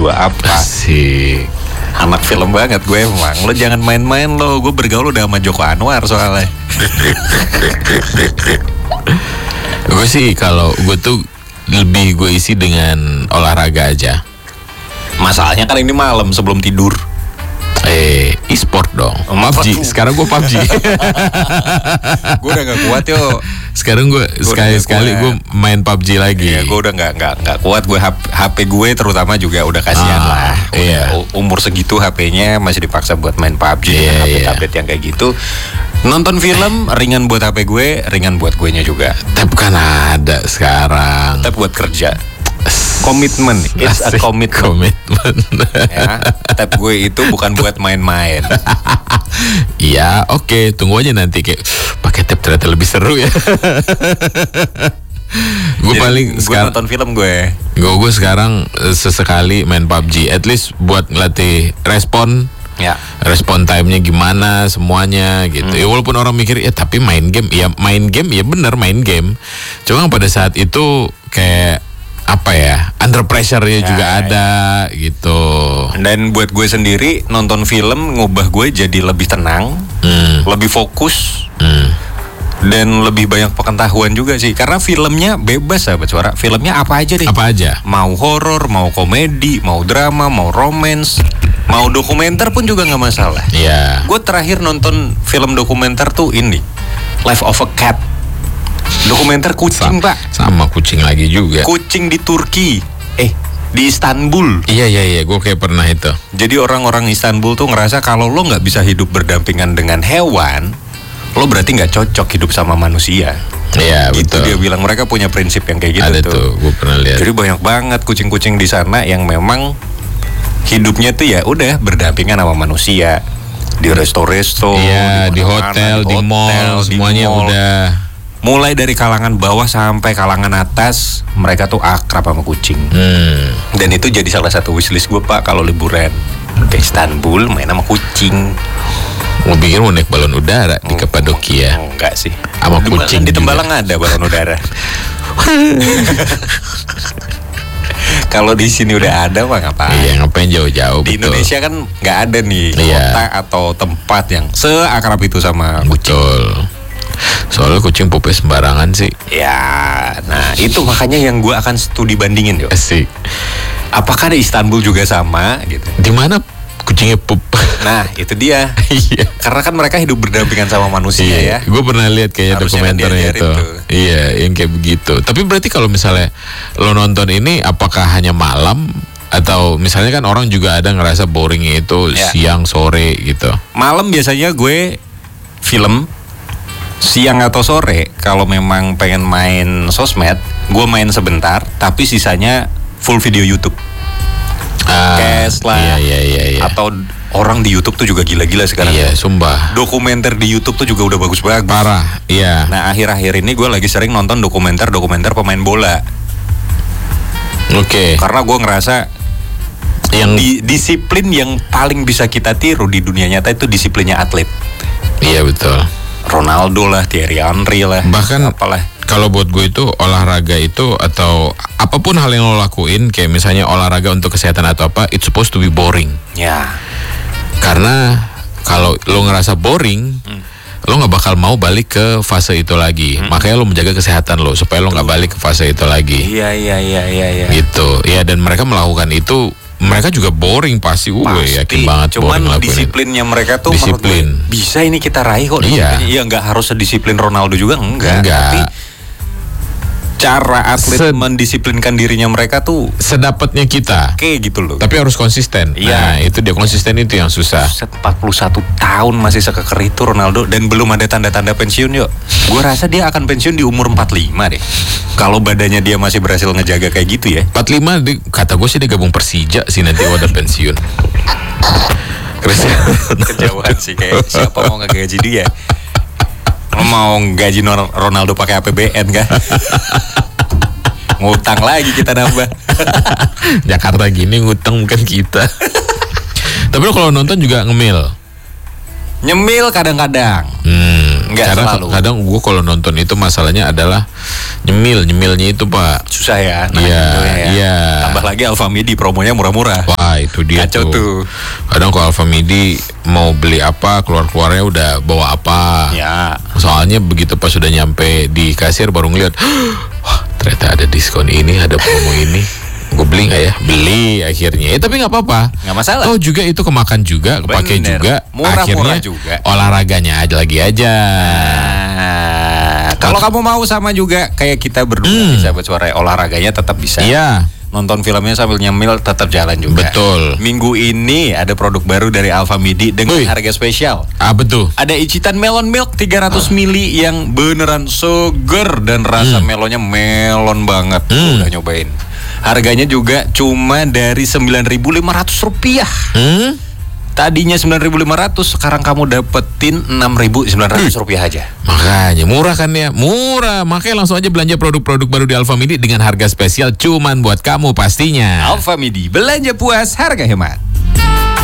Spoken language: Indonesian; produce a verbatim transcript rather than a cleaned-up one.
gue apa. Asik. Anak film banget gue emang. Lo jangan main-main lo. Gue bergaul udah sama Joko Anwar soalnya. Gue sih kalau gue tuh lebih gue isi dengan olahraga aja. Masalahnya kan ini malam sebelum tidur. Eh, e-sport dong. P U B G. Sekarang gue P U B G. Gue udah gak kuat yo. Sekarang gue sekali-sekali gue main P U B G lagi. Iya, gue udah gak, gak, gak kuat. Gue H P gue terutama juga udah kasihan ah, lah. Udah, iya. Umur segitu H P-nya masih dipaksa buat main P U B G. Iya, update-update yang kayak gitu. Nonton film ringan buat H P gue, ringan buat gue nya juga. Tab kan ada sekarang. Tab buat kerja. Komitmen, it's a commitment. Komitmen. Ya, tab gue itu bukan buat main-main. Iya, oke, okay. Tunggu aja nanti kayak pakai tab ternyata lebih seru ya. Gue paling gue sekarang nonton film gue. Gue gue sekarang sesekali main P U B G, at least buat ngelatih respon. Ya. Respon time-nya gimana semuanya gitu. Hmm. Ya walaupun orang mikir ya tapi main game, ya main game ya bener main game. Cuma pada saat itu kayak apa ya, under pressure-nya ya, juga ya, ada ya. Gitu. Dan buat gue sendiri nonton film ngubah gue jadi lebih tenang, hmm. lebih fokus, hmm. dan lebih banyak pengetahuan juga sih. Karena filmnya bebas sahabat suara. Filmnya apa aja deh. Apa aja. Mau horor, mau komedi, mau drama, mau romance, mau dokumenter pun juga nggak masalah. Iya. Yeah. Gue terakhir nonton film dokumenter tuh ini, Life of a Cat. Dokumenter kucing, Sa- Pak. Sama kucing lagi juga. Kucing di Turki. Eh, di Istanbul. Iya, iya, iya. Gue kayak pernah itu. Jadi orang-orang Istanbul tuh ngerasa kalau lo nggak bisa hidup berdampingan dengan hewan, lo berarti nggak cocok hidup sama manusia. Iya, gitu betul. Dia bilang mereka punya prinsip yang kayak gitu. Ada tuh. tuh, gue pernah lihat. Jadi banyak banget kucing-kucing di sana yang memang hidupnya tuh ya udah berdampingan sama manusia. Di resto-resto, iya, di, di hotel, di, di mall, semuanya mall. Udah. Mulai dari kalangan bawah sampai kalangan atas, mereka tuh akrab sama kucing. Hmm. Dan itu jadi salah satu wishlist gue, Pak, kalau liburan ke Istanbul main sama kucing. Mau bikin mau naik balon udara di Kapadokia. Oh, enggak sih. Sama kucing di juga. Tembalang ada balon udara. Kalau di sini udah ada mah ngapain? Iya, ngapain jauh-jauh. Di betul. Indonesia kan nggak ada nih iya. kota atau tempat yang seakrab itu sama kucing. Betul. Soalnya kucing pupe sembarangan sih. Ya, nah itu makanya yang gue akan studi bandingin yo. Asik. Apakah di Istanbul juga sama gitu? Di mana kucingnya pup? Nah itu dia. Iya. Karena kan mereka hidup berdampingan sama manusia iya. ya. Gue pernah lihat kayaknya dokumenternya itu. Tuh. Iya, yang kayak begitu. Tapi berarti kalau misalnya lo nonton ini, apakah hanya malam? Atau misalnya kan orang juga ada ngerasa boringnya itu ya. Siang, sore gitu. Malam biasanya gue film. Siang atau sore kalau memang pengen main sosmed, gue main sebentar, tapi sisanya full video YouTube. Ah, Cash lah. Iya, iya, iya, iya. Atau orang di YouTube tuh juga gila-gila sekarang. Iya, sumpah. Dokumenter di YouTube tuh juga udah bagus-bagus. Parah, iya. Nah akhir-akhir ini gue lagi sering nonton dokumenter-dokumenter pemain bola. Oke. Okay. Karena gue ngerasa yang di, disiplin yang paling bisa kita tiru di dunia nyata itu disiplinnya atlet. Iya betul. Ronaldo lah, Thierry Henry lah, bahkan apalah. Kalau buat gue itu olahraga itu atau apapun hal yang lo lakuin, kayak misalnya olahraga untuk kesehatan atau apa, it's supposed to be boring. Ya. Karena kalau lo ngerasa boring, hmm. lo nggak bakal mau balik ke fase itu lagi. Hmm. Makanya lo menjaga kesehatan lo supaya lo nggak balik ke fase itu lagi. Iya iya iya iya. Ya. Gitu. Ya dan mereka melakukan itu. Mereka juga boring pasti, gue yakin banget. Cuman disiplinnya mereka tuh disiplin. Gue, bisa ini kita raih kok. Iya. Iya nggak harus sedisiplin Ronaldo juga enggak. Enggak. Tapi cara atlet Sed, mendisiplinkan dirinya mereka tuh sedapatnya kita. Oke gitu loh. Tapi harus konsisten. Iya. Nah itu dia konsisten itu yang susah. empat puluh satu tahun masih sekeker itu Ronaldo dan belum ada tanda-tanda pensiun yuk. Gue rasa dia akan pensiun di umur empat puluh lima deh. Kalau badannya dia masih berhasil ngejaga kayak gitu ya. empat puluh lima di, kata gue sih dia gabung Persija sih nanti udah pensiun. Kejauhan sih kayak siapa mau ngegaji dia. Lo mau gaji Ronaldo pakai A P B N kan? Ngutang lagi kita nambah. Jakarta gini ngutang bukan kita. Tapi lo kalau nonton juga ngemil. Nyemil kadang-kadang. Hmm, Nggak karena selalu. Kadang gue kalau nonton itu masalahnya adalah Nyemil, nyemilnya itu Pak. Susah ya. Iya, ya. iya. Tambah lagi Alfamidi promonya murah-murah. Wah itu dia Kacau tuh. tuh. Kadang kalau Alfamidi mau beli apa, keluar-keluarnya udah bawa apa. Ya. Soalnya begitu pas sudah nyampe di kasir baru ngeliat, wah ternyata ada diskon ini, ada promo ini. Gue beli nggak ya? Beli akhirnya. Eh tapi nggak apa-apa. Nggak masalah. Oh juga itu kemakan juga, kepake Bener. juga. Murah-murah akhirnya juga. olahraganya aja lagi aja. Nah, kalau kamu mau sama juga kayak kita berdua Hmm. bisa buat suara olahraganya tetap bisa. Iya. Nonton filmnya sambil nyemil tetap jalan juga. Betul. Minggu ini ada produk baru dari Alfamidi dengan Wih. harga spesial. Apa tuh? Ada icitan melon milk tiga ratus mili yang beneran seger dan rasa melonnya melon banget. Hmm. Udah nyobain. Harganya juga cuma dari sembilan ribu lima ratus rupiah. Hmm? Tadinya sembilan ribu lima ratus, sekarang kamu dapetin enam ribu sembilan ratus rupiah aja. Makanya murah kan ya, murah. Makanya langsung aja belanja produk-produk baru di Alfamidi dengan harga spesial cuman buat kamu pastinya. Alfamidi, belanja puas, harga hemat.